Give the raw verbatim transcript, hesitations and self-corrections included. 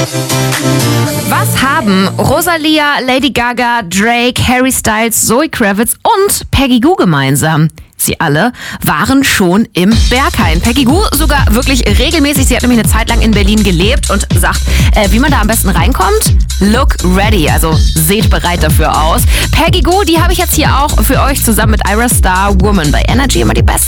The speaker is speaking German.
Was haben Rosalia, Lady Gaga, Drake, Harry Styles, Zoe Kravitz und Peggy Gou gemeinsam? Sie alle waren schon im Berghain. Peggy Gou sogar wirklich regelmäßig. Sie hat nämlich eine Zeit lang in Berlin gelebt und sagt, äh, wie man da am besten reinkommt. Look ready, also seht bereit dafür aus. Peggy Gou, die habe ich jetzt hier auch für euch zusammen mit Ira Star, Woman bei Energy, immer die besten